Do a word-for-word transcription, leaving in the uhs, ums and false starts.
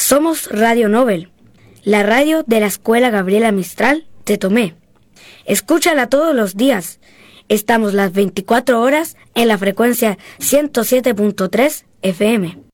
Somos Radio Nobel, la radio de la Escuela Gabriela Mistral de Tomé. Escúchala todos los días. Estamos las veinticuatro horas en la frecuencia ciento siete punto tres F M.